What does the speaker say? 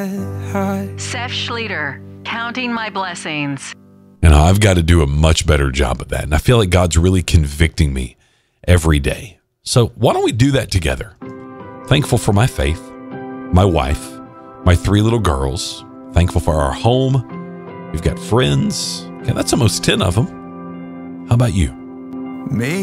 Seth Schlueter, Counting My Blessings. And I've got to do a much better job of that. And I feel like God's really convicting me every day. So why don't we do that together? Thankful for my faith, my wife, my 3 little girls. Thankful for our home. We've got friends. Yeah, that's almost 10 of them. How about you?